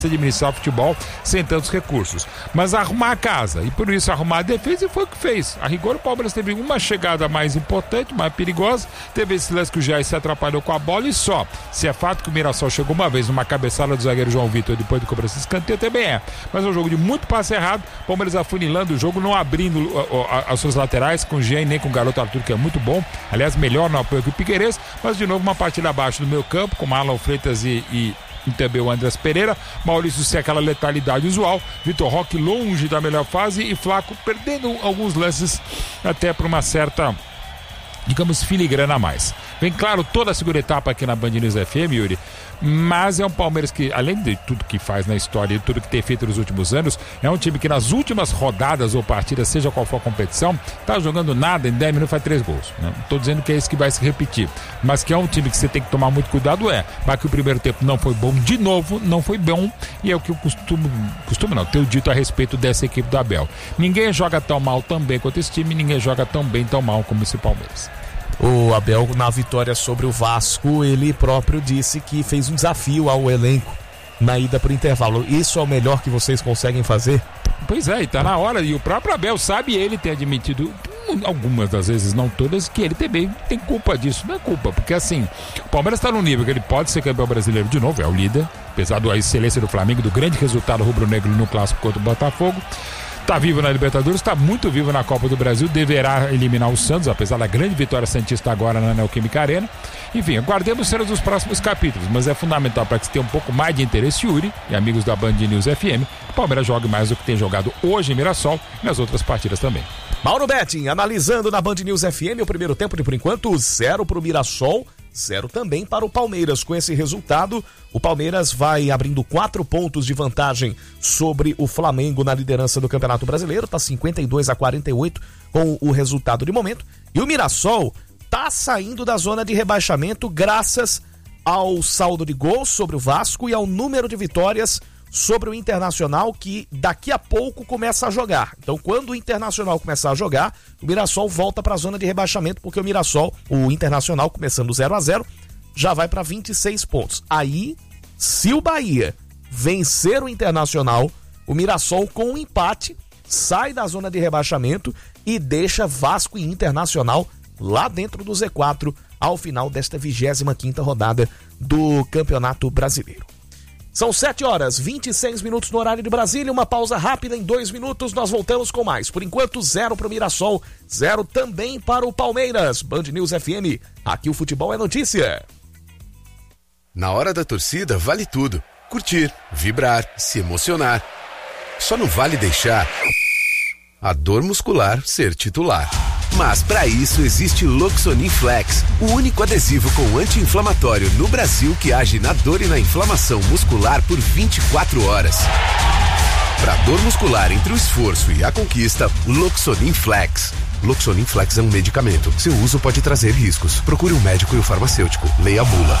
administrar o futebol sem tantos recursos, mas arrumar a casa, e por isso arrumar a defesa, e foi o que fez. A rigor, o Palmeiras teve uma chegada mais importante, mais perigosa, teve esse lance que o Jair se atrapalhou com a bola, e só. Se é fato que o Mirassol chegou uma vez numa cabeçada do zagueiro João Vitor depois do cobrança de escanteio, também é, mas é um jogo de muito passe errado, o Palmeiras afunilando o jogo, não abrindo as suas laterais com o Jean nem com o garoto Arthur, que é muito bom, aliás, melhor no apoio que o Piquerez, mas de novo uma partida abaixo do meio campo, com Marlon Freitas e também o Andrés Pereira, Maurício sem aquela letalidade usual, Vitor Roque longe da melhor fase e Flaco perdendo alguns lances até por uma certa, digamos, filigrana a mais. Vem claro toda a segunda etapa aqui na Band News FM, Yuri, mas é um Palmeiras que, além de tudo que faz na história e tudo que tem feito nos últimos anos, é um time que nas últimas rodadas ou partidas, seja qual for a competição, tá jogando nada, em 10 minutos faz 3 gols. Não tô dizendo que é isso que vai se repetir, mas que é um time que você tem que tomar muito cuidado, mas que o primeiro tempo não foi bom de novo, não foi bom, e é o que eu tenho dito a respeito dessa equipe do Abel. Ninguém joga tão mal tão bem quanto esse time, ninguém joga tão bem, tão mal como esse Palmeiras. O Abel, na vitória sobre o Vasco, ele próprio disse que fez um desafio ao elenco na ida para o intervalo. Isso é o melhor que vocês conseguem fazer? Pois é, e tá na hora, e o próprio Abel sabe, ele tem admitido algumas das vezes, não todas, que ele também tem culpa disso. Não é culpa, porque assim, o Palmeiras está num nível que ele pode ser campeão brasileiro de novo, é o líder, apesar da excelência do Flamengo, do grande resultado rubro-negro no clássico contra o Botafogo. Está vivo na Libertadores, está muito vivo na Copa do Brasil, deverá eliminar o Santos, apesar da grande vitória santista agora na Neoquímica Arena. Enfim, aguardemos cenas dos próximos capítulos, mas é fundamental para que se tenha um pouco mais de interesse, Yuri e amigos da Band News FM, que o Palmeiras jogue mais do que tem jogado hoje em Mirassol e nas outras partidas também. Mauro Betting, analisando na Band News FM o primeiro tempo de, por enquanto, 0 para o Mirassol, 0 também para o Palmeiras. Com esse resultado, o Palmeiras vai abrindo 4 pontos de vantagem sobre o Flamengo na liderança do Campeonato Brasileiro, está 52-48 com o resultado de momento. E o Mirassol está saindo da zona de rebaixamento graças ao saldo de gols sobre o Vasco e ao número de vitórias sobre o Internacional, que daqui a pouco começa a jogar. Então, quando o Internacional começar a jogar, o Mirassol volta para a zona de rebaixamento, porque o Internacional, começando 0-0, já vai para 26 pontos. Aí, se o Bahia vencer o Internacional, o Mirassol, com um empate, sai da zona de rebaixamento e deixa Vasco e Internacional lá dentro do Z4 ao final desta 25ª rodada do Campeonato Brasileiro. São 7h26 no horário de Brasília, uma pausa rápida em 2 minutos, nós voltamos com mais. Por enquanto, 0 para o Mirassol, 0 também para o Palmeiras. Band News FM, aqui o futebol é notícia. Na hora da torcida, vale tudo. Curtir, vibrar, se emocionar. Só não vale deixar a dor muscular ser titular. Mas para isso existe Loxonin Flex, o único adesivo com anti-inflamatório no Brasil que age na dor e na inflamação muscular por 24 horas. Para dor muscular entre o esforço e a conquista, Loxonin Flex. Loxonin Flex é um medicamento. Seu uso pode trazer riscos. Procure um médico e o farmacêutico. Leia a bula.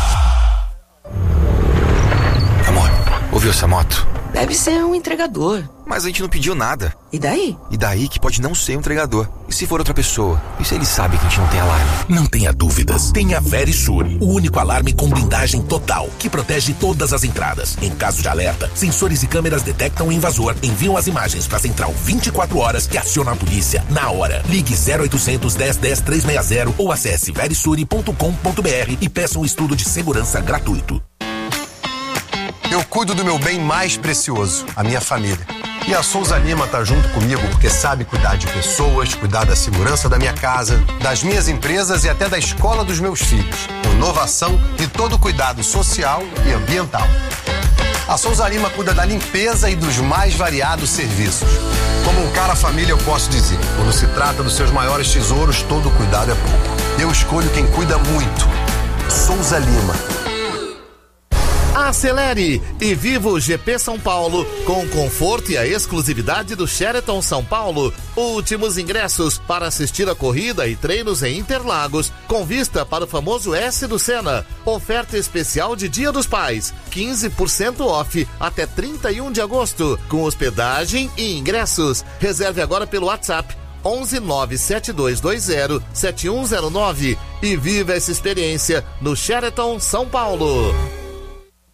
Amor, ouviu essa moto? Deve ser um entregador. Mas a gente não pediu nada. E daí? E daí que pode não ser um entregador. E se for outra pessoa? E se ele sabe que a gente não tem alarme? Não tenha dúvidas. Tenha a Verisure, o único alarme com blindagem total, que protege todas as entradas. Em caso de alerta, sensores e câmeras detectam o invasor, enviam as imagens para a central 24 horas e aciona a polícia na hora. Ligue 0800 10 10 360 ou acesse verisure.com.br e peça um estudo de segurança gratuito. Eu cuido do meu bem mais precioso, a minha família. E a Souza Lima tá junto comigo porque sabe cuidar de pessoas, cuidar da segurança da minha casa, das minhas empresas e até da escola dos meus filhos. Inovação e todo cuidado social e ambiental. A Souza Lima cuida da limpeza e dos mais variados serviços. Como um cara família, eu posso dizer, quando se trata dos seus maiores tesouros, todo cuidado é pouco. Eu escolho quem cuida muito. Souza Lima. Acelere e viva o GP São Paulo com o conforto e a exclusividade do Sheraton São Paulo. Últimos ingressos para assistir a corrida e treinos em Interlagos, com vista para o famoso S do Senna. Oferta especial de Dia dos Pais, 15% off até 31 de agosto, com hospedagem e ingressos. Reserve agora pelo WhatsApp 11 97220 7109 e viva essa experiência no Sheraton São Paulo.